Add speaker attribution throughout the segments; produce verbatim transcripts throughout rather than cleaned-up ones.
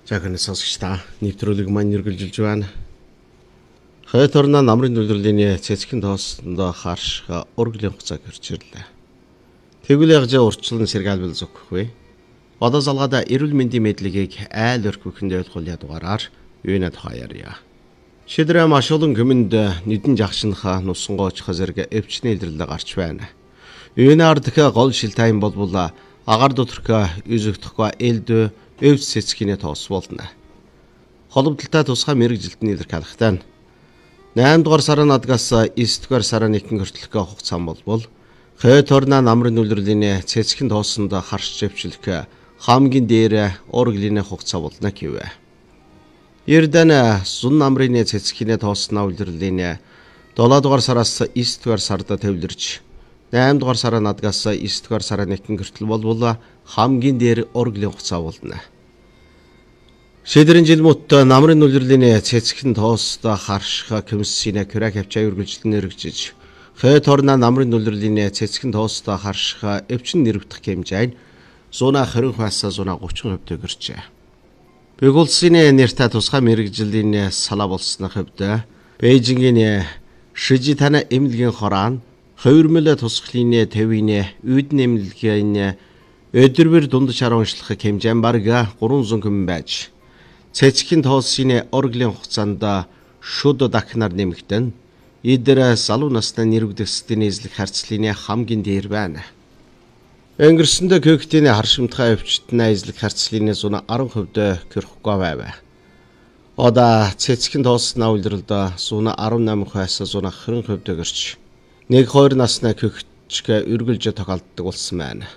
Speaker 1: Жаахан сонсогч та нэвтрүүлэг маань үргэлжилж байна. Хойд орны намрын үйлдвэрлэлийн цэцгийн тоосондоо харшга урглийн хугацааг хүрч ирлээ. Тэгвэл ягжаа урчлан сэргаалбал зөвхгүй. Одоо залгаада эрүүл мэндийн мэдлэгийг айл өрхөөхөнд ойлгуулъя дугаараар юунад хаяарья. Шидрэ маш олон гүмэнд нэгэн жагшинхаа нусангоочхо зэрэг эвчний илэрлэг гарч байна. Юунаар дахиа гол шилтайн болбол агаар доторхоо юзөгдөхгүй элдв өвс цэцгийн тоос болно. Холбогдолтой тусгай мэрэгжилтний илэрхийлэхтэй наймд дугаар сарын адгаас девет дугаар сарын нэгэн хүртэлх хугацаа болбол хойд орны намрын үйлдвэрлэлийн цэцгийн тоосонд харш живчлэх хамгийн дээр урглийн хугацаа болно гэв. Эрдэнэ сун намрын цэцгийн тоосноо үйлдвэрлэлийн долоо дугаар сараас девет дугаар сард төвлөрч наймд дугаар сарын адгаас девет дугаар сарын нэгэн хүртэл болбол хамгийн дээр урглийн хугацаа болно. Шийдэрэн жил мут намрын үйлдвэрлэлийн цэцгийн тоост харшха комиссийн кюрак авчаа үргэлжлэн нэрвжиж хойд орны намрын үйлдвэрлэлийн цэцгийн тоост харшха эвчин нэрвдэх хэмжээ нь зуна хоригхаас зуна гучин хувьд гэрчээ. Бэг улсын нэртэй тусгай мэрэгжлийн салаа болсны хувьд Бээжингийн Шижитана эмнэлгийн хораан хувирмэл тусгалын твийн үйдэн эмнэлгийн өдөрбөр дунд шар уншлах хэмжээ бараг гурван күн байж цэцгийн тоосын урглийн хугацаанд шууд дахнаар нэмэгдэн идэр залуу насны нэрвдэх системийн эзлэх харьцлын хамгийн дээр байна. Өнгөрсөнд көктийн харшимтгай өвчтний эзлэх харьцлын зуна десять хувьд кюрхгүй байв. Одоо цэцгийн тоосноо үйлдвэрлэлд зуна десемь хувиас зуна нব্бэ хувьд гэрч нэг хоёр насны көгчг үргэлж тохиолддог болсон байна.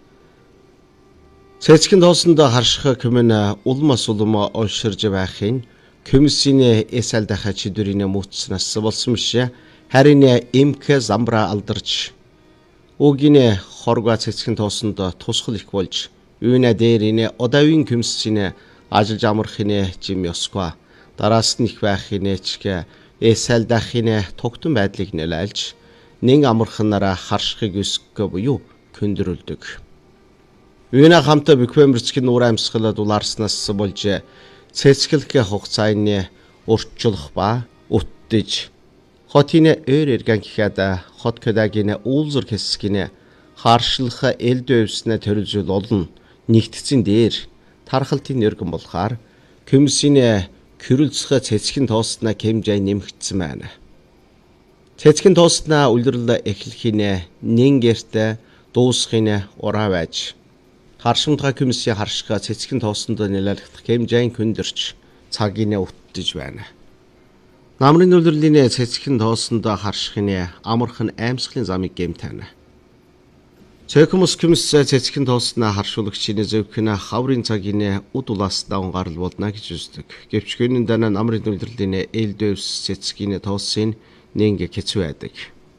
Speaker 1: Цэцгийн тоосонд харших комин улмас улма унширж байхын комиссийн эсэл дахиад чидүрийн мөцснээс болсон биш. Харин эмк замбра алдарч үгийн хоргоо цэцгийн тоосонд тусгал их болж юуна дээрийн одавын комиссийн ажиллаж амархын жим ёсгүй. Дараас нь их байхын чиг эсэл дахины тогтун байдлыг нэлэлж нэн амархнараа харшихыг өсгөх буюу күндрүүлдэг. Юуна хамтаа бэквэмэрчгийн нуур амьсгал дулаарснаас болж цэцгэлх хугацааны урчлах ба үттэж хотын өр эргэн гэхэд хот кэдагийн уулзар хэсгийн харшлах элд өвснө төрөлжүүл олон нэгтцэн дээр тархалтын өргөн болохоор комиссийн кюрэлцэх цэцгийн тоосны хэмжээ нэмэгдсэн байна. Цэцгийн тоосны үйлдвэрлэл эхлэхийн нэн гэрт дуусхын ураа байж харшимтгай комиссийн харшга цэцгийн тоосонд нэлэлэх хэмжээний күндэрч цагийн үттэж байна. Намрын үйлдвэрлэлийн цэцгийн тоосонд харшихын амархан амьсгалын замыг гэмтэн. Цэкмус комисс цэцгийн тоосны харшуулагчийн зөвхөн хаврын цагийн уд улаас даван гарал болно гэж үздэг. Гэвч гүнэн дана намрын үйлдвэрлэлийн элдвс цэцгийн тоосын нэнг хэцүү байдаг.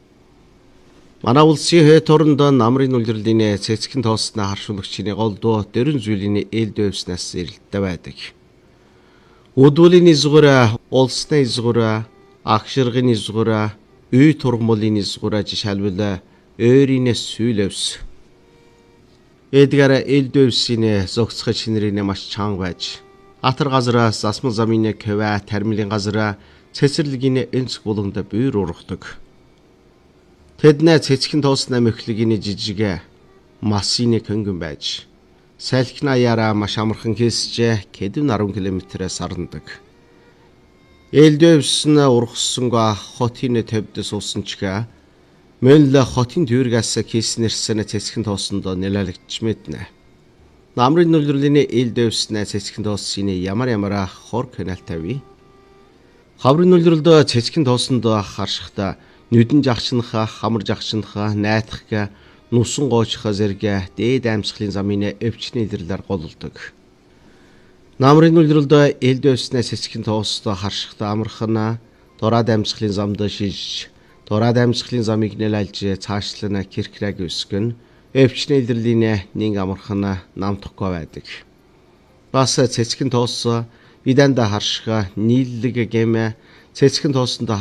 Speaker 1: Манай улсын хойд оронд намрын үйлдвэрлэлийн цэцгийн тоосны харшуулагчийн гол дуу дөрвөн зүйлийн элдвснаас эрэлттэй байдаг. Өдвөлийн изгүр, улсны изгүр, агширгын изгүр, үй тургмолын изгүр жишээлбэл өөрийн сүйлөвс. Эдгээр элдвсийн зогцох шинэрийн маш чанга байж атар газраас асмал замын кэвэ термилийн газар цэцэрлэгийн энцг булганд бүйр ургадаг. Тэднээ цэцгийн тоосны мөхлөгийн жижиг масины хөнгөн байж салхина яраа маш амархан хийсж хэдэн десять километрээс сарнадаг. Элдвс нь ургасангаа хотын төвд суусан чигээ мэл хотын төвргээс хийснэрсэн цэцгийн тоосонд нэлэлэгдэж мэднэ. Намрын үйлдвэрлэлийн элдвсний цэцгийн тоосын ямар ямар хор каналтай вэ? Хаврын үйлдвэрлэлд цэцгийн тоосонд харшихтаа нүдэн жагшинхаа, хамар жагшинхаа, найтхга, нусан гоочхоо зэрэг дээд амьсгалын замын өвчний илэрлэлээр гололдог. Намрын үйлдвэрлэлд элдвсний цэцгийн тоост харшихтаа амархан дораад амьсгалын замд шиж, дораад амьсгалын замыг нэлэлж цаашлан киркраг өсгөн өвчний илэрлийн нэг амархан намтахгүй байдаг. Бас цэцгийн тоос иданда харших нийллэг гэмэ цэцгийн тоосонд